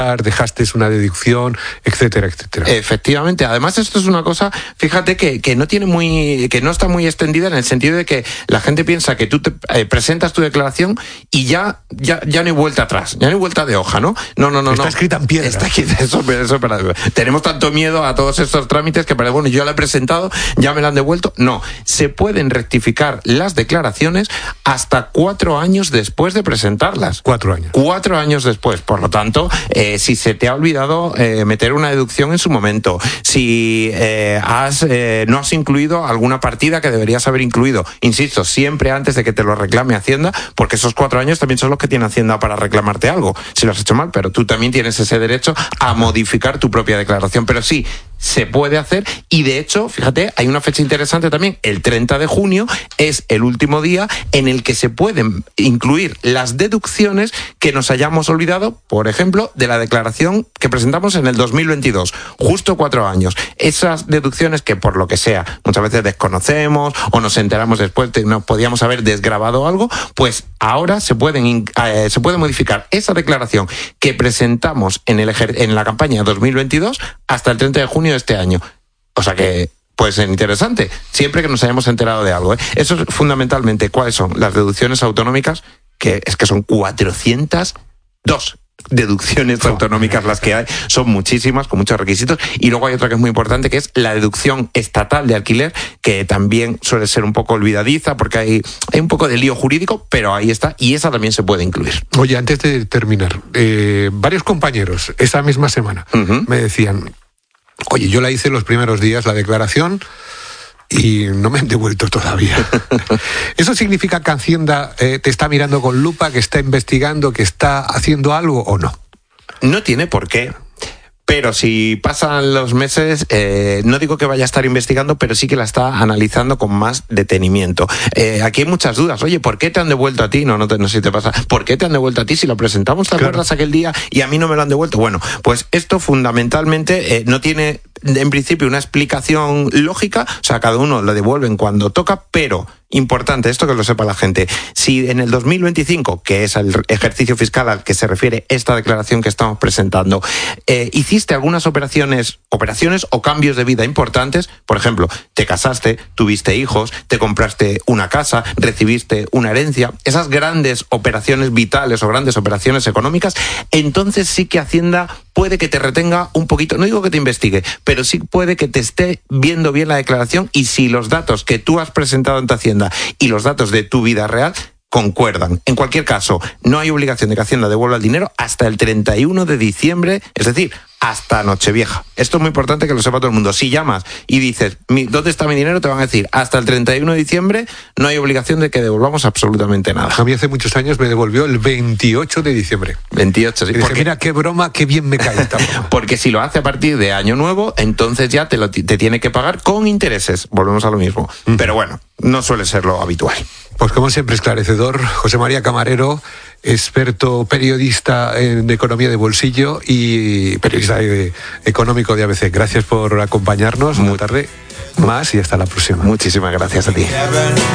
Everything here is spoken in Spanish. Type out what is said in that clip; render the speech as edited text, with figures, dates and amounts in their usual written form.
dejaste una deducción, etcétera, etcétera. Efectivamente. Además, esto es una cosa, fíjate, que no está muy extendida, en el sentido de que la gente piensa que tú te presentas tu declaración y ya no hay vuelta atrás, ya no hay vuelta de hoja, ¿no? No. Está escrita en piedra. Está escrita, eso, tenemos tanto miedo a todos estos trámites que, bueno, yo la he presentado, ya me la han devuelto. No, se pueden rectificar las declaraciones hasta 4 años después de presentarlas. 4 años. 4 años después. Por lo tanto, si se te ha olvidado meter una deducción en su momento, si no has incluido alguna partida que deberías haber incluido, insisto, siempre antes de que te lo reclame Hacienda, porque esos 4 años también son los que tiene Hacienda para reclamarte algo, si lo has hecho mal, pero tú también tienes ese derecho a modificar tu propia declaración. Pero sí, se puede hacer, y de hecho, fíjate, hay una fecha interesante también, el 30 de junio es el último día en el que se pueden incluir las deducciones que nos hayamos olvidado, por ejemplo, de la declaración que presentamos en el 2022, justo 4 años. Esas deducciones que, por lo que sea, muchas veces desconocemos o nos enteramos después de que nos podíamos haber desgravado algo, pues ahora se puede modificar esa declaración que presentamos en la campaña 2022 hasta el 30 de junio de este año. O sea que puede ser interesante, siempre que nos hayamos enterado de algo, ¿eh? Eso es fundamentalmente. ¿Cuáles son las deducciones autonómicas? Que son 402 deducciones autonómicas las que hay, son muchísimas, con muchos requisitos. Y luego hay otra que es muy importante, que es la deducción estatal de alquiler, que también suele ser un poco olvidadiza porque hay un poco de lío jurídico, pero ahí está, y esa también se puede incluir. Oye, antes de terminar, varios compañeros esa misma semana me decían: oye, yo la hice los primeros días, la declaración, y no me han devuelto todavía. ¿Eso significa que Hacienda te está mirando con lupa, que está investigando, que está haciendo algo, o no? No tiene por qué. Pero si pasan los meses, no digo que vaya a estar investigando, pero sí que la está analizando con más detenimiento. Aquí hay muchas dudas. Oye, ¿por qué te han devuelto a ti? No sé si te pasa. ¿Por qué te han devuelto a ti si lo presentamos, te acuerdas, aquel día, y a mí no me lo han devuelto? Bueno, pues esto fundamentalmente no tiene, en principio, una explicación lógica. O sea, cada uno lo devuelven cuando toca, pero importante, esto que lo sepa la gente, si en el 2025, que es el ejercicio fiscal al que se refiere esta declaración que estamos presentando, hiciste algunas operaciones o cambios de vida importantes, por ejemplo, te casaste, tuviste hijos, te compraste una casa, recibiste una herencia, esas grandes operaciones vitales o grandes operaciones económicas, entonces sí que Hacienda puede que te retenga un poquito, no digo que te investigue, pero sí puede que te esté viendo bien la declaración, y si los datos que tú has presentado ante Hacienda y los datos de tu vida real concuerdan. En cualquier caso, no hay obligación de que Hacienda devuelva el dinero hasta el 31 de diciembre, es decir, hasta Nochevieja. Esto es muy importante que lo sepa todo el mundo. Si llamas y dices, ¿dónde está mi dinero?, te van a decir, hasta el 31 de diciembre no hay obligación de que devolvamos absolutamente nada. A mí hace muchos años me devolvió el 28 de diciembre. 28, sí. Y dije, mira qué broma, qué bien me cae esta broma. Porque si lo hace a partir de Año Nuevo, entonces ya te tiene que pagar con intereses. Volvemos a lo mismo. Pero bueno, no suele ser lo habitual. Pues como siempre, esclarecedor. José María Camarero, experto periodista de economía de bolsillo y periodista económico de ABC. Gracias por acompañarnos. Muy tarde más y hasta la próxima. Muchísimas gracias a ti.